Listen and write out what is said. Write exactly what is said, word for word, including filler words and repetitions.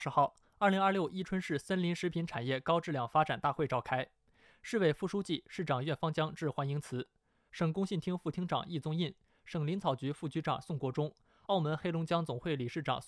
十号，二零二六伊春市森林食品产业高质量发展大会召开，市委副书记、市长岳方江致欢迎词，省工信厅副厅长易宗印、省林草局副局长宋国忠、澳门黑龙江总会理事长